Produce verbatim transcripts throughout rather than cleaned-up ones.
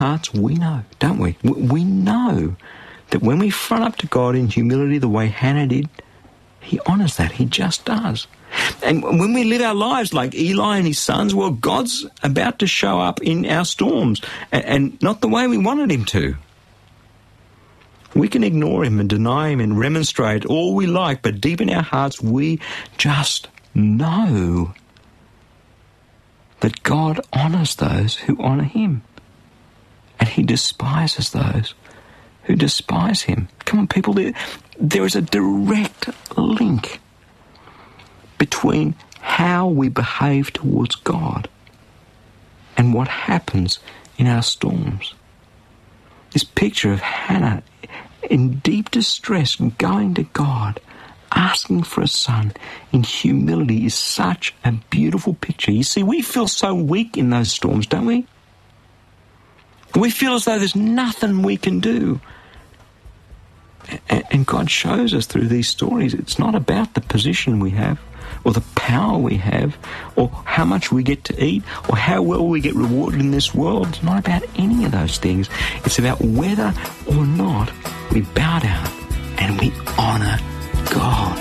hearts, we know, don't we? We know that when we front up to God in humility the way Hannah did, he honours that. He just does. And when we live our lives like Eli and his sons, well, God's about to show up in our storms, and, and not the way we wanted him to. We can ignore him and deny him and remonstrate all we like, but deep in our hearts we just know that God honours those who honour him, and he despises those who despise him. Come on, people, there, there is a direct link between how we behave towards God and what happens in our storms. This picture of Hannah in deep distress going to God, asking for a son in humility, is such a beautiful picture. You see, we feel so weak in those storms, don't we? We feel as though there's nothing we can do. And God shows us through these stories it's not about the position we have or the power we have or how much we get to eat or how well we get rewarded in this world. It's not about any of those things. It's about whether or not we bow down and we honour God.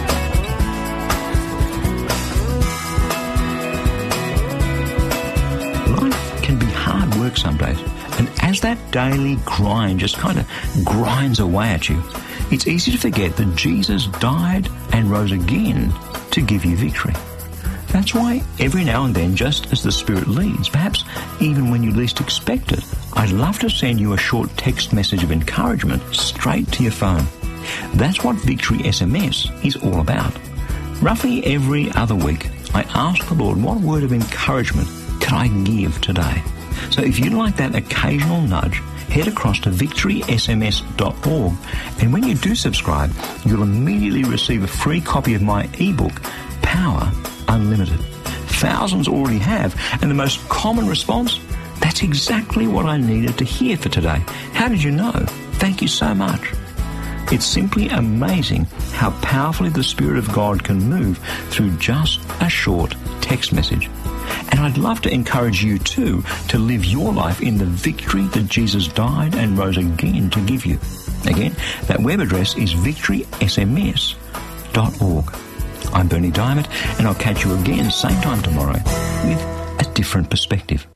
Life can be hard work some days. And as that daily grind just kind of grinds away at you, it's easy to forget that Jesus died and rose again to give you victory. That's why every now and then, just as the Spirit leads, perhaps even when you least expect it, I'd love to send you a short text message of encouragement straight to your phone. That's what Victory S M S is all about. Roughly every other week, I ask the Lord, what word of encouragement can I give today? So if you'd like that occasional nudge, head across to victory s m s dot org, and when you do subscribe, you'll immediately receive a free copy of my ebook, Power Unlimited. Thousands already have, and the most common response, that's exactly what I needed to hear for today. How did you know? Thank you so much. It's simply amazing how powerfully the Spirit of God can move through just a short text message. And I'd love to encourage you too to live your life in the victory that Jesus died and rose again to give you. Again, that web address is victory s m s dot org. I'm Bernie Diamond, and I'll catch you again same time tomorrow with a different perspective.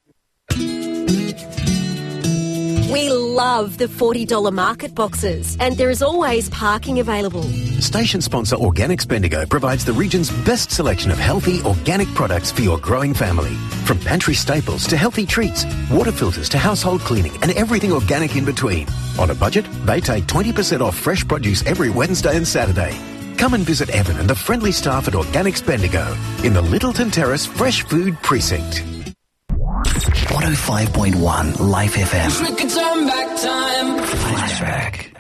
We love the forty dollars market boxes, and there is always parking available. Station sponsor Organics Bendigo provides the region's best selection of healthy, organic products for your growing family. From pantry staples to healthy treats, water filters to household cleaning, and everything organic in between. On a budget, they take twenty percent off fresh produce every Wednesday and Saturday. Come and visit Evan and the friendly staff at Organics Bendigo in the Littleton Terrace Fresh Food Precinct. one oh five point one Life F M. Wish we could turn back time. Flashback.